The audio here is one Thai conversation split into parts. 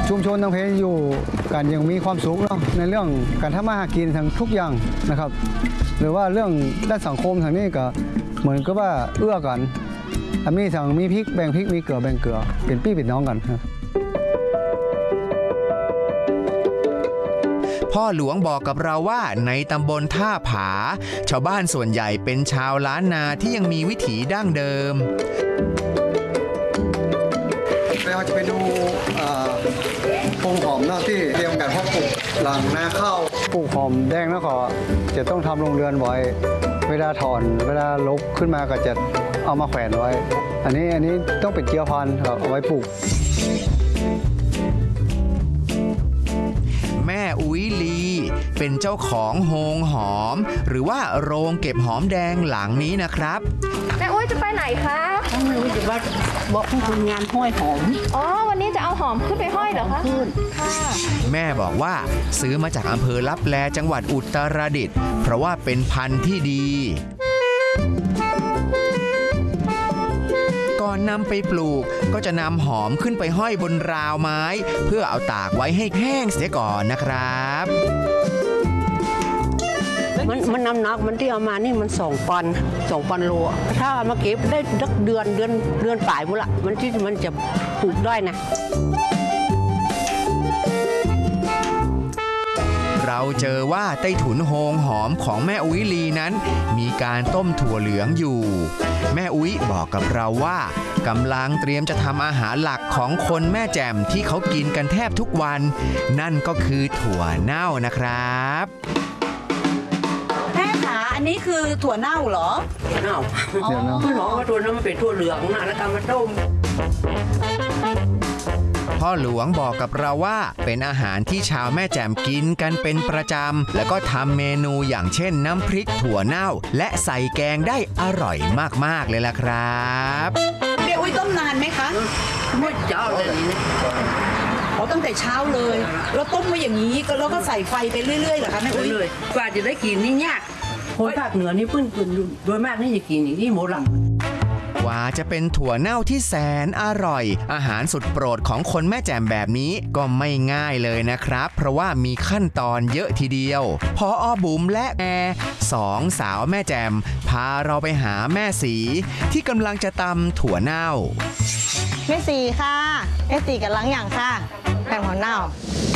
ชุมชนทั้งเพอยู่กันยังมีความสุขเนาะในเรื่องการทำมาหากินทั้งทุกอย่างนะครับหรือว่าเรื่องด้านสังคมทางนี้ก็เหมือนกับว่าเอื้อกันมีทั้งมีพริกแบ่งพริกมีเกลือแบ่งเกลือเป็นพี่เป็นน้องกันครับพ่อหลวงบอกกับเราว่าในตำบลท่าผาชาวบ้านส่วนใหญ่เป็นชาวล้านนาที่ยังมีวิถีดั้งเดิมเราจะไปดูพงหอมเนาะที่เตรียมการเพาะปลูกหลังนาข้าวปลูกหอมแดงแล้วก็จะต้องทำโรงเรือนไว้เวลาถอนเวลาลกขึ้นมาก็จะเอามาแขวนไว้อันนี้ต้องเป็นเกี๊ยวพันธุ์ครับเอาไว้ปลูกแม่อุ้ยลีเป็นเจ้าของโฮงหอมหรือว่าโรงเก็บหอมแดงหลังนี้นะครับแม่อุ้ยจะไปไหนคะไม่รู้จะว่าบอกให้คนงานห้อยหอมอ๋อวันนี้จะเอาหอมขึ้นไปห้อยเหรอคะขึ้นค่ะแม่บอกว่าซื้อมาจากอำเภอลับแลจังหวัดอุตรดิตถ์เพราะว่าเป็นพันธุ์ที่ดีก่อนนำไปปลูกก็จะนำหอมขึ้นไปห้อยบนราวไม้เพื่อเอาตากไว้ให้แห้งเสียก่อนนะครับมันน้ำหนักมันที่เอามานี่มัน2 ปอนด์โลถ้ามาเก็บได้สักเดือนปลายหมดละมันจะปลูกได้นะเราเจอว่าใต้ถุนโฮงหอมของแม่อุ้ยลีนั้นมีการต้มถั่วเหลืองอยู่แม่อุ้ยบอกกับเราว่ากำลังเตรียมจะทำอาหารหลักของคนแม่แจ่มที่เขากินกันแทบทุกวันนั่นก็คือถั่วเน่านะครับแม่ขาอันนี้คือถั่วเน่าเหรอเน่าคุณหมอว่าตัวนั้นมันเป็นถั่วเหลืองนะแล้วก็มาต้มพ่อหลวงบอกกับเราว่าเป็นอาหารที่ชาวแม่แจ่มกินกันเป็นประจำแล้วก็ทำเมนูอย่างเช่นน้ำพริกถั่วเน่าและใส่แกงได้อร่อยมากๆเลยล่ะครับเดี๋ยวอุ้ยต้มนานไหมคะไม่เจ้าเลยตั้งแต่เช้าเลยเราต้มมาอย่างนี้แล้วก็ใส่ไฟไปเรื่อยๆเหรอคะแม่อุ้ยกว่าจะได้กินนี่ยากคนภาคเหนือนี่ปื้นโดยมากนี่จะกินอย่างนี้หมดละกว่าจะเป็นถั่วเน่าที่แสนอร่อยอาหารสุดโปรดของคนแม่แจ่มแบบนี้ก็ไม่ง่ายเลยนะครับเพราะว่ามีขั้นตอนเยอะทีเดียวพอบุ๋มและแอสองสาวแม่แจ่มพาเราไปหาแม่สีที่กำลังจะตำถั่วเน่าแม่สีค่ะแม่สีกำลังอย่างค่ะแผ่นหัวเน่า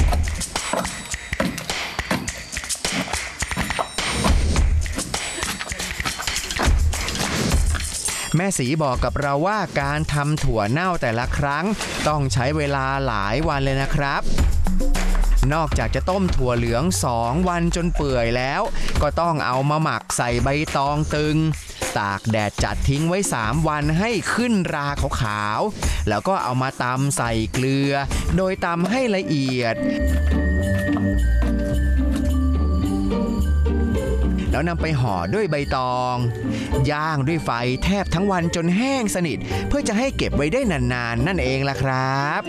แม่สีบอกกับเราว่าการทำถั่วเน่าแต่ละครั้งต้องใช้เวลาหลายวันเลยนะครับนอกจากจะต้มถั่วเหลือง2 วันจนเปื่อยแล้วก็ต้องเอามาหมักใส่ใบตองตึงตากแดดจัดทิ้งไว้3 วันให้ขึ้นราขาวๆแล้วก็เอามาตำใส่เกลือโดยตำให้ละเอียดแล้วนำไปห่อด้วยใบตองย่างด้วยไฟแทบทั้งวันจนแห้งสนิทเพื่อจะให้เก็บไว้ได้นานๆนั่นเองล่ะครับ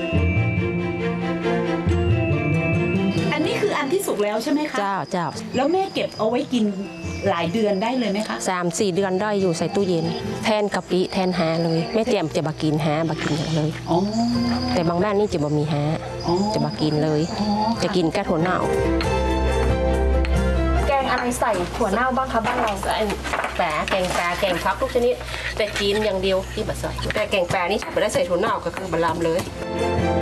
อันนี้คืออันที่สุกแล้วใช่ไหมคะเจ้าแล้วแม่เก็บเอาไว้กินหลายเดือนได้เลยไหมคะ 3-4 เดือนได้อยู่ใส่ตู้เย็นแทนกะปิแทนหาเลยแม่แจ่มจะบากินหาบากินเลยแต่บางบ้านนี่จะบ่มีหาจะบากินเลยจะกินแค่ถั่วเน่าอะไรใส่ถั่วเน่าบ้างคะบ้านเราแปะแกงปลาแกงพักทุกชนิดแต่จีนอย่างเดียวที่แบบใส่แต่แกงปลานี่ไม่ได้ใส่ถั่วเน่าก็คือบะลามเลย